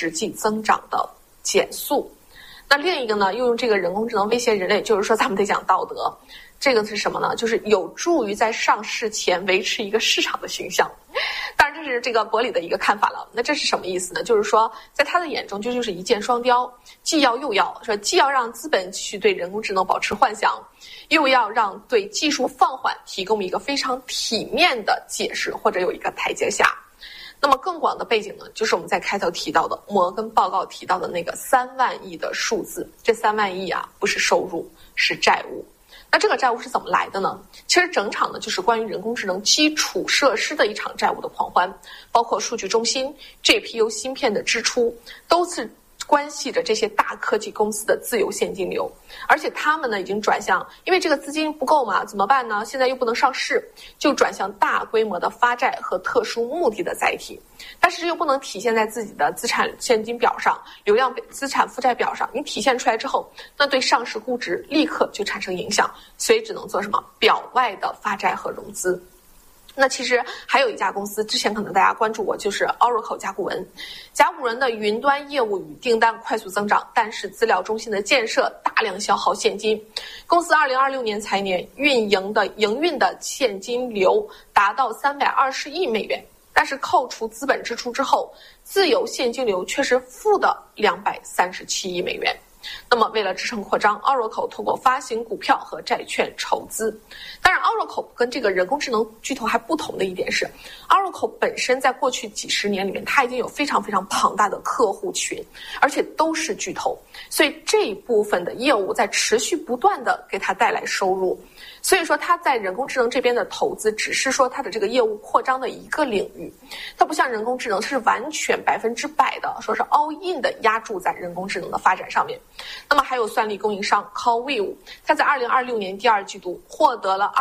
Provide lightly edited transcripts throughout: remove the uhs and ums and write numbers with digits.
实际增长的减速。那另一个呢，又用这个人工智能威胁人类，就是说咱们得讲道德。这个是什么呢？就是有助于在上市前维持一个市场的形象。当然这是这个伯里的一个看法了。那这是什么意思呢？就是说在他的眼中这就是一箭双雕，既要又要，说既要让资本去对人工智能保持幻想，又要让对技术放缓提供一个非常体面的解释，或者有一个台阶下。那么更广的背景呢，就是我们在开头提到的摩根报告提到的那个3万亿的数字。这3万亿啊，不是收入，是债务。那这个债务是怎么来的呢？其实整场呢就是关于人工智能基础设施的一场债务的狂欢，包括数据中心、GPU 芯片的支出，都是关系着这些大科技公司的自由现金流。而且他们呢已经转向，因为这个资金不够嘛，怎么办呢？现在又不能上市，就转向大规模的发债和特殊目的的载体。但是又不能体现在自己的资产现金表上、流量资产负债表上，你体现出来之后，那对上市估值立刻就产生影响，所以只能做什么？表外的发债和融资。那其实还有一家公司，之前可能大家关注过，就是 Oracle 甲骨文。甲骨文的云端业务与订单快速增长，但是资料中心的建设大量消耗现金。公司2026年财年营运的现金流达到320亿美元，但是扣除资本支出之后，自由现金流却是负的237亿美元。那么为了支撑扩张， Oracle 通过发行股票和债券筹资。当然 Oracle 跟这个人工智能巨头还不同的一点是， Oracle 本身在过去几十年里面，它已经有非常非常庞大的客户群，而且都是巨头，所以这一部分的业务在持续不断的给它带来收入。所以说它在人工智能这边的投资只是说它的这个业务扩张的一个领域，它不像人工智能是完全100%的说是 all in 的压注在人工智能的发展上面。那么还有算力供应商 CoreWeave， 它在2026年第二季度获得了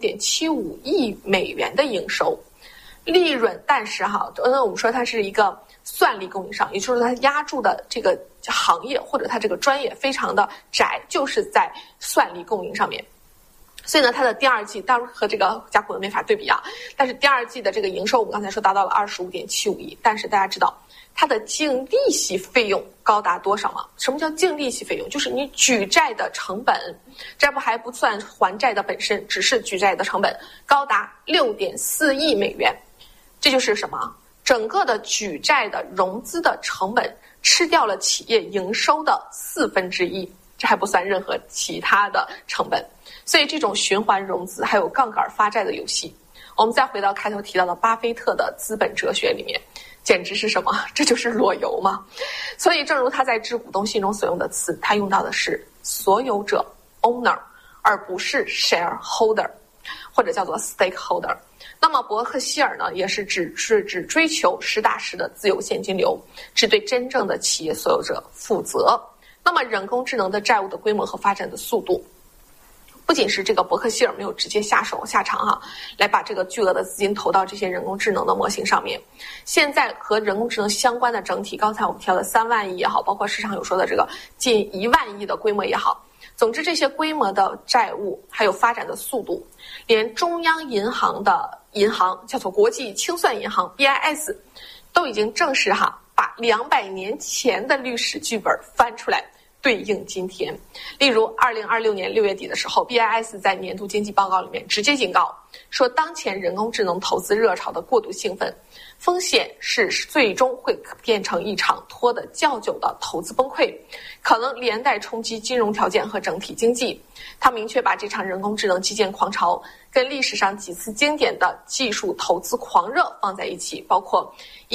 25.75亿美元的营收利润，但是我们说它是一个算力供应商，也就是它压注的这个行业或者它这个专业非常的窄，就是在算力供应上面。所以呢，它的第二季当然和这个甲骨文没法对比啊，但是第二季的这个营收我们刚才说达到了25.75亿，但是大家知道它的净利息费用高达多少吗？什么叫净利息费用？就是你举债的成本，这还不算还债的本身，只是举债的成本高达6.4亿美元。这就是什么？整个的举债的融资的成本吃掉了企业营收的1/4，这还不算任何其他的成本。所以这种循环融资还有杠杆发债的游戏，我们再回到开头提到的巴菲特的资本哲学里面，简直是什么？这就是裸游嘛！所以正如他在致股东信中所用的词，他用到的是所有者 owner， 而不是 shareholder， 或者叫做 stakeholder。那么伯克希尔呢，也是只追求实打实的自由现金流，只对真正的企业所有者负责。那么人工智能的债务的规模和发展的速度，不仅是这个伯克希尔没有直接下场来把这个巨额的资金投到这些人工智能的模型上面，现在和人工智能相关的整体，刚才我们提到的3万亿也好，包括市场有说的这个近1万亿的规模也好，总之这些规模的债务还有发展的速度，连中央银行的银行叫做国际清算银行 BIS 都已经正式把200年前的历史剧本翻出来对应今天。例如2026年6月底的时候， BIS 在年度经济报告里面直接警告说，当前人工智能投资热潮的过度兴奋，风险是最终会变成一场拖得较久的投资崩溃，可能连带冲击金融条件和整体经济。他明确把这场人工智能基建狂潮跟历史上几次经典的技术投资狂热放在一起，包括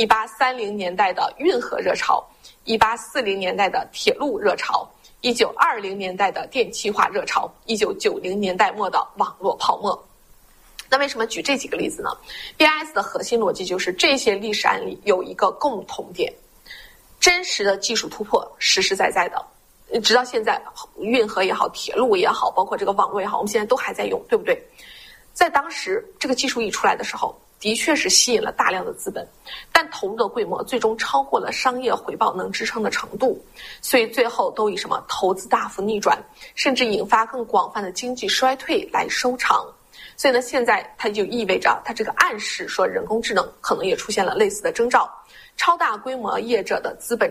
1830年代的运河热潮，1840年代的铁路热潮，1920年代的电气化热潮，1990年代末的网络泡沫。那为什么举这几个例子呢？ BIS 的核心逻辑就是这些历史案例有一个共同点，真实的技术突破实实在在的，直到现在运河也好，铁路也好，包括这个网络也好，我们现在都还在用，对不对？在当时这个技术一出来的时候，的确是吸引了大量的资本，但投入的规模最终超过了商业回报能支撑的程度，所以最后都以什么投资大幅逆转，甚至引发更广泛的经济衰退来收场。所以呢，现在它就意味着它这个暗示说人工智能可能也出现了类似的征兆，超大规模业者的资本